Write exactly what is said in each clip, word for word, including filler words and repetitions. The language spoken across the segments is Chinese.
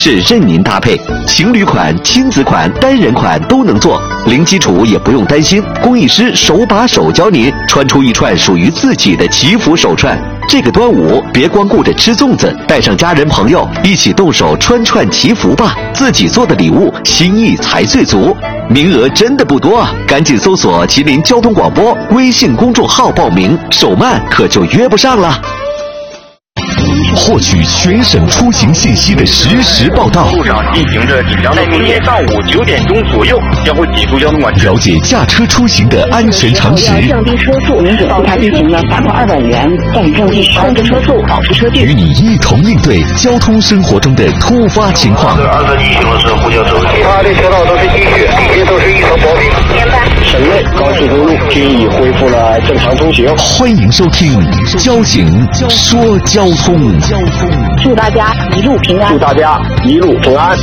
是任您搭配，情侣款、亲子款、单人款都能做，零基础也不用担心，工艺师手把手教您穿出一串属于自己的祈福手串。这个端午别光顾着吃粽子，带上家人朋友一起动手穿串祈福吧，自己做的礼物心意才最足。名额真的不多，赶紧搜索吉林交通广播微信公众号报名，手慢可就约不上了。获取全省出行信息的实时报道， 路上进行着紧张的，明天上午九点钟左右将会解除交通管制。 了解驾车出行的安全常识， 降低车速，民警对他进行了罚款二百元，暂停第十控制车速，保持车距， 与你一同应对交通生活中的突发情况。 二三一行的是呼叫车，其他的车道都是继续，地铁都是一层薄冰。省内高速公路均已恢复了正常通行。 欢迎收听交警说交通。 祝大家一路平安， 祝大家一路平安。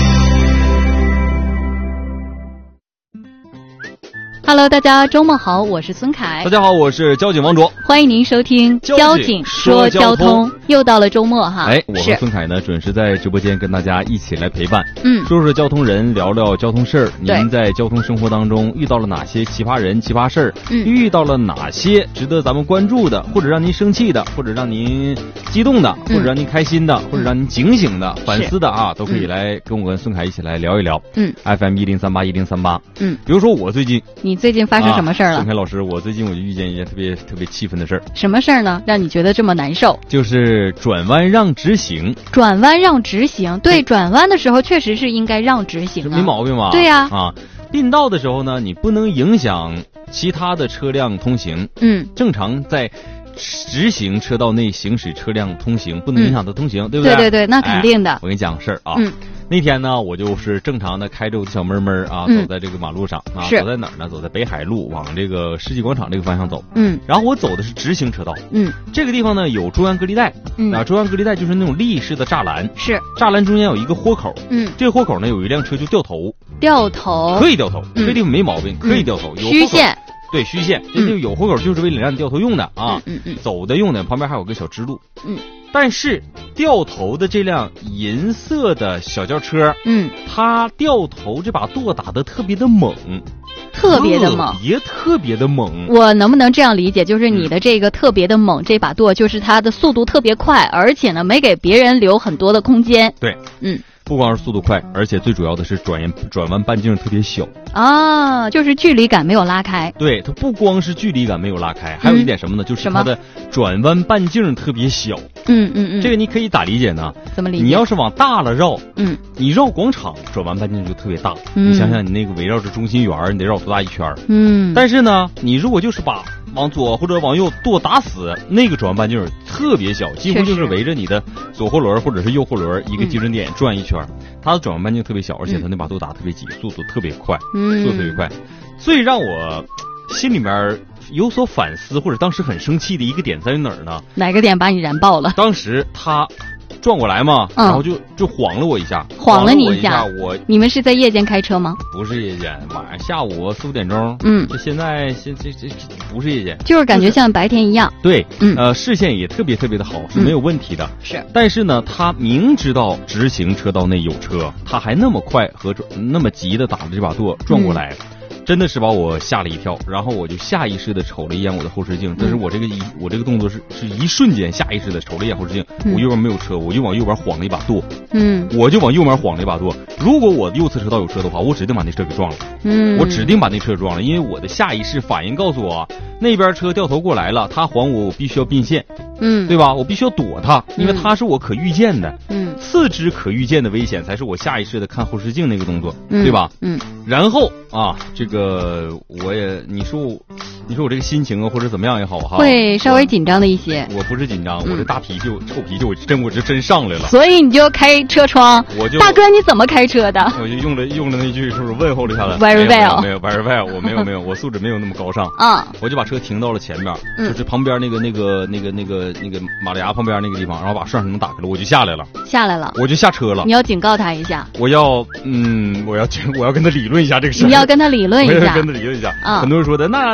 Hello， 大家周末好，我是孙凯。 大家好，我是交警王卓。 欢迎您收听交警说交通。又到了周末哈， 哎，我和孙凯呢准时在直播间跟大家一起来陪伴， 嗯， 说说交通人，聊聊交通事儿。您在交通生活当中遇到了哪些奇葩人、奇葩事儿？ 嗯， 遇到了哪些值得咱们关注的，或者让您生气的，或者让您激动的，或者让您开心的，或者让您警醒的、反思的啊，都可以来跟我跟孙凯一起来聊一聊。 嗯 ，F M 一零三八一零三八。 嗯， 比如说我最近， 你最近发生什么事儿了？ 孙凯老师，我最近我就遇见一件特别特别气愤的事儿。 什么事儿呢？让你觉得这么难受？ 就是转弯让直行。 转弯让直行，对，转弯的时候确实是应该让直行啊， 没毛病吧？ 对呀， 啊，并道的时候呢，你不能影响其他的车辆通行。 嗯， 正常在直行车道内行驶车辆通行，不能影响它通行， 嗯、 对不对？ 对对对，那肯定的。 哎、我跟你讲个事儿啊。 嗯。 那天呢，我就是正常的开着我的小闷闷啊， 嗯、 走在这个马路上啊， 走在哪儿呢？走在北海路往这个世纪广场这个方向走。 嗯。 然后我走的是直行车道。 嗯。 这个地方呢有中央隔离带。 嗯。 啊，中央隔离带就是那种立式的栅栏。 是。 栅栏中间有一个豁口。 嗯。 这个豁口呢有一辆车就掉头。 掉头。 可以掉头， 嗯、 这地方没毛病，可以掉头。 嗯、有虚线。 对，虚线，这就有豁口，就是为了让你掉头用的啊。 嗯嗯， 走的用的，旁边还有个小支路。 嗯， 但是掉头的这辆银色的小轿车， 嗯， 它掉头这把舵打得特别的猛， 特别的猛， 特别特别的猛。 我能不能这样理解？就是你的这个特别的猛，这把舵就是它的速度特别快，而且呢没给别人留很多的空间。 对， 嗯。 不光是速度快，而且最主要的是转转弯半径特别小啊，就是距离感没有拉开。 对，它不光是距离感没有拉开，还有一点什么呢？嗯、就是它的转弯半径特别小。 嗯嗯嗯， 这个你可以咋理解呢？ 怎么理解？ 你要是往大了绕， 嗯， 你绕广场转弯半径就特别大。 嗯， 你想想，你那个围绕着中心园，你得绕多大一圈？ 嗯， 但是呢，你如果就是把往左或者往右舵打死，那个转弯半径特别小，几乎就是围着你的左后轮或者是右后轮一个基准点转一圈。嗯、它的转弯半径特别小，而且它那把舵打特别急，速度特别快， 嗯， 速度特别快。最让我心里面有所反思或者当时很生气的一个点在于哪儿呢？ 哪个点把你燃爆了？ 当时他撞过来嘛， 嗯、 然后就就晃了我一下， 晃了你一下。 我你们是在夜间开车吗？ 不是夜间，晚上下午四五点钟。 嗯， 这现在现这这不是夜间， 就是感觉像白天一样。 对， 嗯， 呃，视线也特别特别的好，是没有问题的。 嗯、是， 但是呢，他明知道直行车道内有车，他还那么快和那么急的打着这把舵撞过来。嗯，真的是把我吓了一跳，然后我就下意识的瞅了一眼我的后视镜，但是我这个一我这个动作是是一瞬间下意识的瞅了一眼后视镜， 嗯、 我右边没有车，我就往右边晃了一把舵， 嗯， 我就往右边晃了一把舵。如果我的右侧车道有车的话，我指定把那车给撞了， 嗯， 我指定把那车撞了，因为我的下意识反应告诉我，那边车掉头过来了，他晃我，我必须要并线， 嗯， 对吧？我必须要躲他，因为他是我可预见的， 嗯， 次之可预见的危险才是我下意识的看后视镜那个动作， 嗯、 对吧？ 嗯， 然后啊，这个我也你说我，你说我这个心情啊，或者怎么样也好哈， 会稍微紧张的一些。 我不是紧张，我这大脾气、臭脾气，我真我这真上来了。 所以你就开车窗， 我就大哥你怎么开车的？ 我就用了用了那句，是不是问候了一下子 ？Very well， 没有 very well， 我没有没有，我素质没有那么高尚啊。 我就把车停到了前面， 嗯、 就是旁边那个那个那个那个那个马路牙旁边那个地方，然后把摄像头打开了，我就下来了， 下来了， 我就下车了。 你要警告他一下， 我要嗯，我要我要跟他理论一下这个事。 你要跟他理论一下， 我要跟他理论一下。 啊、 很多人说的，那那你停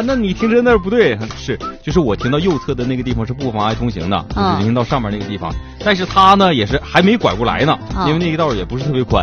停车那儿不对，是就是我停到右侧的那个地方是不妨碍通行的，就是人行道上面那个地方。但是他呢也是还没拐过来呢，因为那个道也不是特别宽。